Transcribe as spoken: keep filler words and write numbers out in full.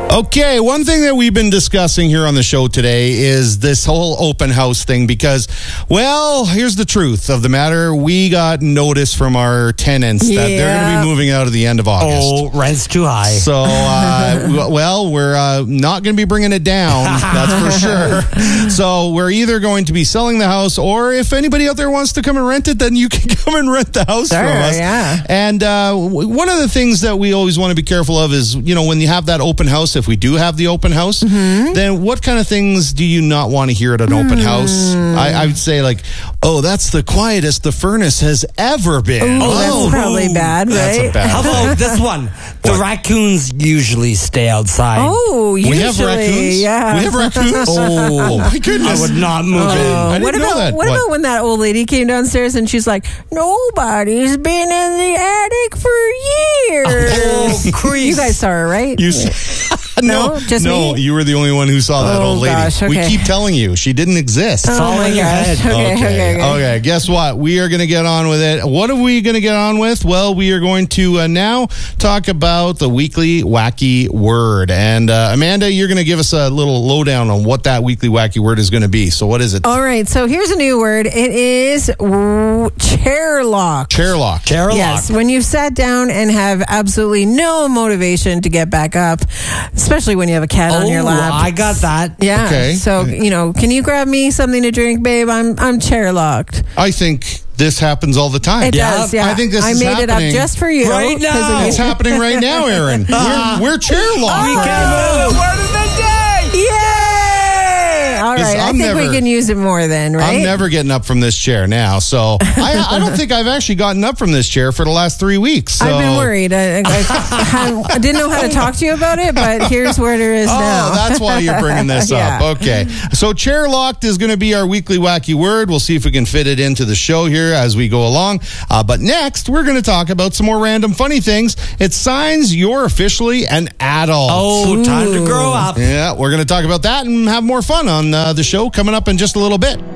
Okay, one thing that we've been discussing here on the show today is this whole open house thing because, well, here's the truth of the matter. We got notice from our tenants that they're going to be moving out at the end of August. Oh, rent's too high. So, uh, well, we're uh, not going to be bringing it down, that's for sure. So we're either going to be selling the house, or if anybody out there wants to come and rent it, then you can come and rent the house sure, from us. Yeah. And uh, one of the things that we always want to be careful of is, you know, when you have that open house, if we do have the open house, mm-hmm. then what kind of things do you not want to hear at an mm. open house? I, I would say, like, oh, that's the quietest the furnace has ever been. Ooh, oh, that's probably bad, right? That's a bad How about this one? The what? Raccoons usually stay outside. Oh, usually. We have raccoons? Yeah. We have raccoons? Oh, oh my goodness. I would not move oh. in. I didn't what know about, that. What, what about when that old lady came downstairs and she's like, nobody's been in the attic for years. Oh, creep. You guys saw her, right? You No, no, just no, me? you were the only one who saw that Oh, old lady. gosh, okay. We keep telling you she didn't exist. It's all Oh in my your gosh. head. Okay, okay, okay. Okay, guess what? We are going to get on with it. What are we going to get on with? Well, we are going to uh, now talk about the weekly wacky word. And uh, Amanda, you're going to give us a little lowdown on what that weekly wacky word is going to be. So what is it? All right, so here's a new word. It is w- chair lock. Chair lock. Chair lock. Yes, when you've sat down and have absolutely no motivation to get back up, especially when you have a cat Oh, on your lap. I got that. Yeah. Okay. So, you know, can you grab me something to drink, babe? I'm I'm chair locked. I think this happens all the time. It Yeah, does, yeah. I think this I is made it happening up just for you. right 'cause now. of you. It's happening right now, Aaron. We're, we're chair locked. We right can now. move. Word of the day. Yay! All right, I I'm think never- we can use it more then, right? I'm never getting up from this chair now. So I, I don't think I've actually gotten up from this chair for the last three weeks. So. I've been worried. I, I, I, I didn't know how to talk to you about it, but here's where there is Oh, now. that's why you're bringing this Yeah. up. Okay. So chair locked is going to be our weekly wacky word. We'll see if we can fit it into the show here as we go along. Uh, but next, we're going to talk about some more random funny things. It's signs you're officially an adult. Oh, time to grow up. Yeah, we're going to talk about that and have more fun on uh, the show coming up in just a little bit.